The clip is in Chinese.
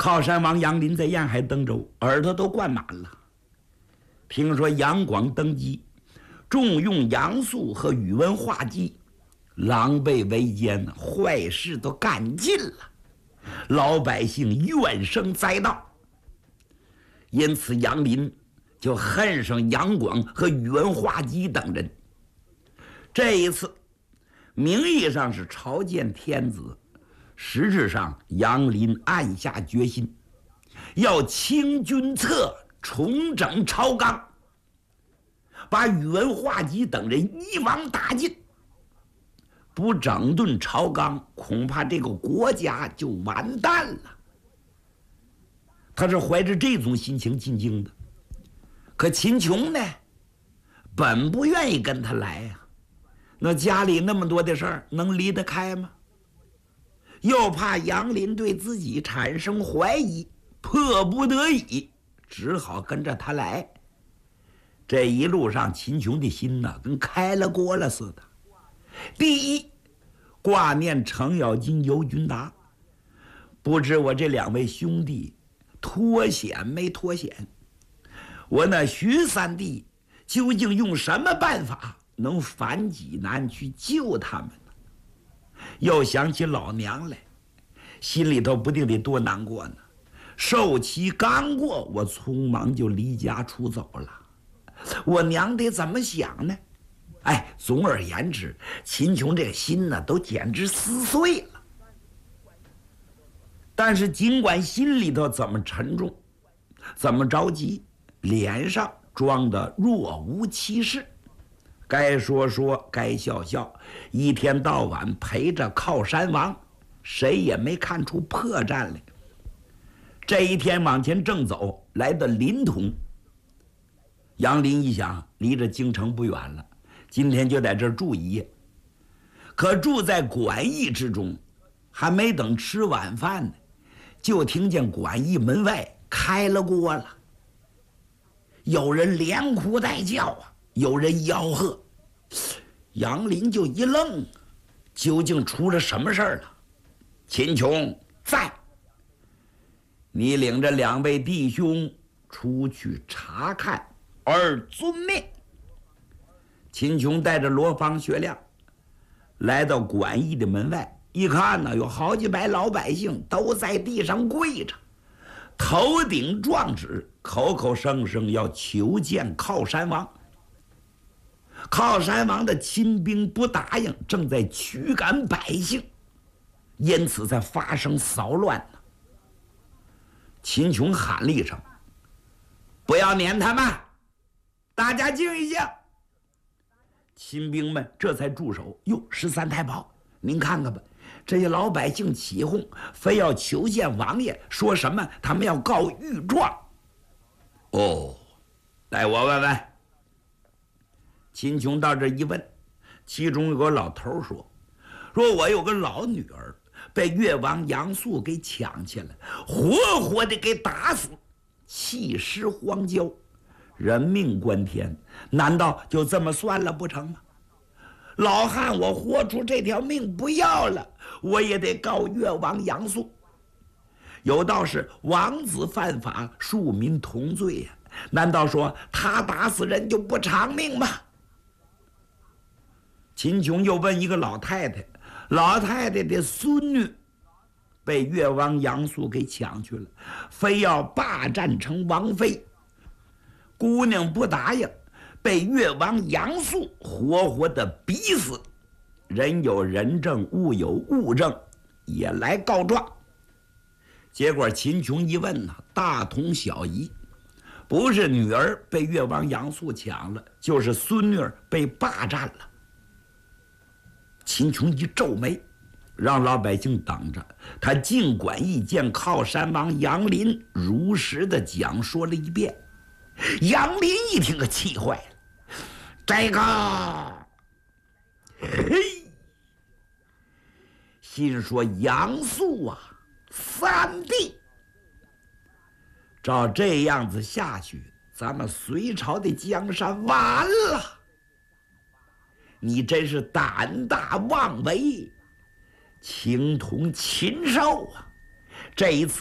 靠山王杨林在沿海登州，耳朵都灌满了。听说杨广登基，重用杨素和宇文化及，狼狈为奸，坏事都干尽了，老百姓怨声载道。因此杨林就恨上杨广和宇文化及等人。这一次名义上是朝见天子，实质上杨林暗下决心，要清君侧，重整朝纲，把宇文化及等人一网打尽。不整顿朝纲，恐怕这个国家就完蛋了。他是怀着这种心情进京的。可秦琼呢，本不愿意跟他来呀，那家里那么多的事儿，能离得开吗？又怕杨林对自己产生怀疑，迫不得已只好跟着他来。这一路上秦琼的心呢，跟开了锅了似的。第一，挂念程咬金、尤军达，不知我这两位兄弟脱险没脱险，我那徐三弟究竟用什么办法能反济南去救他们呢？又想起老娘来，心里头不定得多难过呢。寿期刚过，我匆忙就离家出走了，我娘得怎么想呢？哎，总而言之，秦琼这个心呢，都简直撕碎了。但是尽管心里头怎么沉重，怎么着急，脸上装得若无其事，该说说，该笑笑，一天到晚陪着靠山王，谁也没看出破绽来。这一天往前正走，来到临潼。杨林一想，离着京城不远了，今天就在这儿住一夜。可住在馆驿之中，还没等吃晚饭呢，就听见馆驿门外开了锅了，有人连哭带叫啊，有人吆喝。杨林就一愣，究竟出了什么事儿了？秦琼在，你领着两位弟兄出去查看，而遵命。秦琼带着罗芳、薛亮来到馆驿的门外，一看呢，有好几百老百姓都在地上跪着，头顶状纸，口口声声要求见靠山王。靠山王的亲兵不答应，正在驱赶百姓，因此才发生骚乱呢。秦琼喊了一声：“不要撵他们，大家静一静。”亲兵们这才住手。哟，13太保，您看看吧，这些老百姓起哄，非要求见王爷，说什么他们要告御状。哦，待我问问。秦琼到这一问，其中有个老头说我有个老女儿被越王杨素给抢去了，活活的给打死，弃尸荒郊，人命关天，难道就这么算了不成吗？老汉我活出这条命不要了，我也得告越王杨素。有道是王子犯法，庶民同罪呀，难道说他打死人就不偿命吗？秦琼又问一个老太太，老太太的孙女被越王杨素给抢去了，非要霸占成王妃，姑娘不答应，被越王杨素活活的逼死。人有人证，物有物证，也来告状。结果秦琼一问呢，大同小异，不是女儿被越王杨素抢了，就是孙女儿被霸占了。秦琼一皱眉，让老百姓等着，他尽管意见靠山王杨林如实的讲说了一遍。杨林一听可气坏了，这个嘿，心说杨素啊，三弟，照这样子下去，咱们隋朝的江山完了。你真是胆大妄为，情同禽兽啊！这一次